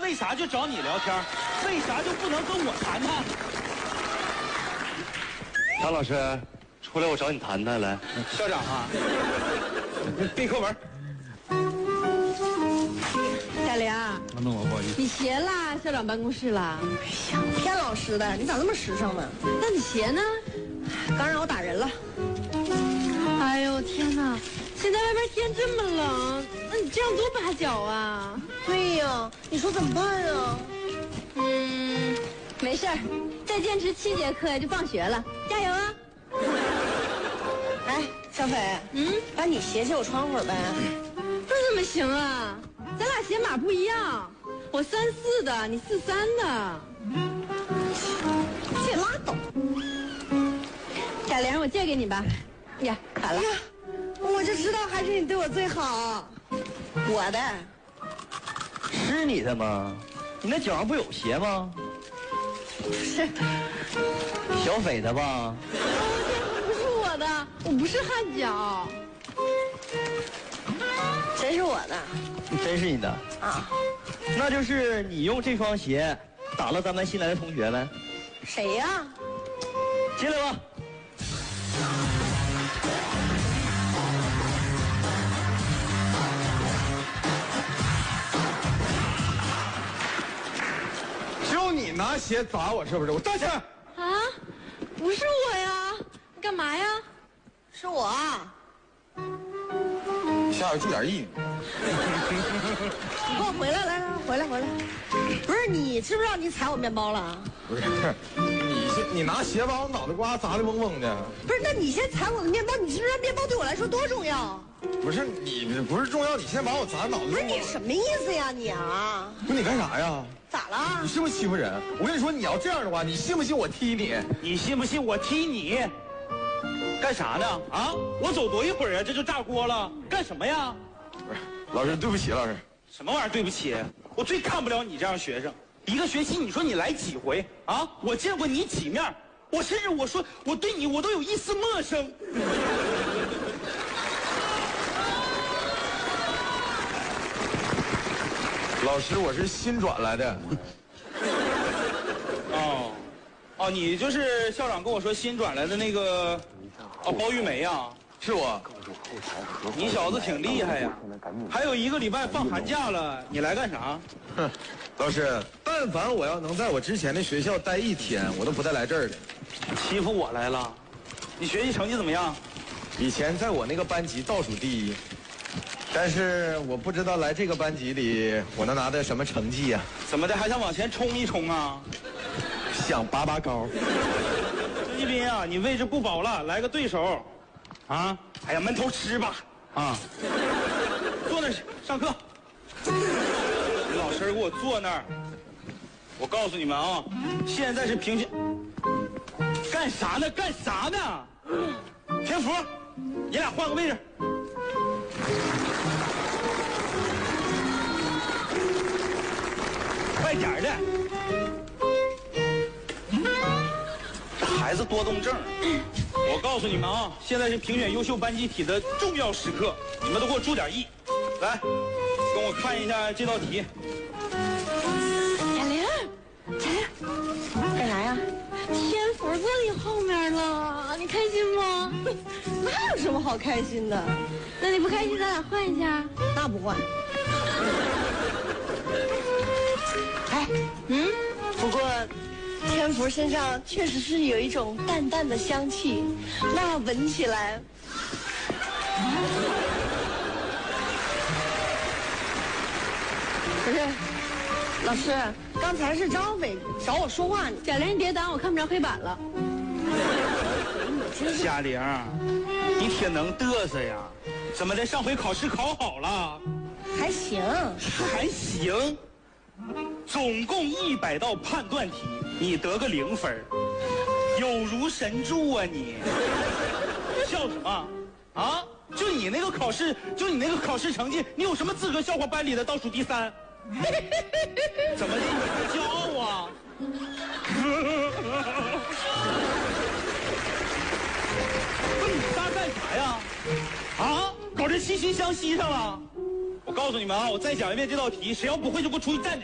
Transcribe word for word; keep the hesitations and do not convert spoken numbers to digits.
为啥就找你聊天？为啥就不能跟我谈谈？ 张老师，出来我找你谈谈来。 校长啊，背课文。 小玲， 那我不好意思。 你鞋啦，校长办公室啦。 哎呀，骗老师的，你咋那么实诚呢？ 那你鞋呢？ 刚让我打人了。 哎呦天哪！现在外边天这么冷，那你这样多把脚啊！ 对呀，你说怎么办啊？ 嗯，没事儿，再坚持七节课就放学了，加油啊！ 哎，小斐，嗯，把你鞋借我穿会儿呗。 那怎么行啊？咱俩鞋码不一样，我三四的，你四三的。 借拉倒。 小玲，我借给你吧。呀，好了。 我就知道还是你对我最好。我的。 是你的吗？你那脚上不有鞋吗？ 是。 小斐的吧？ 不是我的，我不是汗脚。 真是我的。 真是你的啊？ 那就是你用这双鞋打了咱们新来的同学呗？ 谁呀？ 进来吧。 就你拿鞋砸我是不是？我道歉。 啊，不是我呀，你干嘛呀？ 是我。 下边注点意。 你给我回来，来来回来回来。不是你知不知道你踩我面包了？ 不是，你先你拿鞋把我脑袋瓜砸的嗡嗡的。 不是，那你先踩我的面包，你知不知道面包对我来说多重要？ 不是你不是重要，你先把我砸脑袋。 不是你什么意思呀你啊？ 不是你干啥呀？ 咋了？ 你是不是欺负人？我跟你说，你要这样的话，你信不信我踢你？ 你信不信我踢你？干啥呢？啊！我走多一会儿啊，这就炸锅了，干什么呀？ 不是，老师对不起，老师。 什么玩意儿？对不起，我最看不了你这样学生。一个学期你说你来几回啊？我见过你几面，我甚至我说我对你我都有一丝陌生。 老师，我是新转来的。 哦，哦，你就是校长跟我说新转来的那个，哦，包玉梅呀？ 是我。 你小子挺厉害呀！还有一个礼拜放寒假了，你来干啥？ 哼，老师，但凡我要能在我之前的学校待一天，我都不带来这儿的。 欺负我来了？你学习成绩怎么样？ 以前在我那个班级倒数第一，但是我不知道来这个班级里我能拿到什么成绩呀、啊？ 怎么的，还想往前冲一冲啊？ 想拔拔高。 孙继斌啊，你位置不保了，来个对手。啊！哎呀，闷头吃吧！啊，坐那儿上课。你老实给我坐那儿。我告诉你们啊，现在是平均。干啥呢？干啥呢？天福，你俩换个位置。快点儿的。这孩子多动症。我告诉你们啊，现在是评选优秀班级体的重要时刻，你们都给我注点意。来，跟我看一下这道题。 小玲，小玲， 干啥呀？ 天福坐你后面了，你开心吗？ 那有什么好开心的？ 那你不开心，咱俩换一下。 那不换。哎，嗯，不过。天福身上确实是有一种淡淡的香气，那闻起来。不是，老师，刚才是张伟找我说话， 小玲，你别挡，我看不着黑板了。 夏玲，你挺能嘚瑟呀？怎么的？上回考试考好了？ 还行， 还行。总共一百道判断题，你得个零分，有如神助啊你！笑什么？啊？就你那个考试，就你那个考试成绩，你有什么资格笑话班里的倒数第三？怎么的？你还骄傲啊？不是你仨干啥呀？啊？搞这惺惺相惜上了？我告诉你们啊，我再讲一遍这道题，谁要不会就给我出去站着。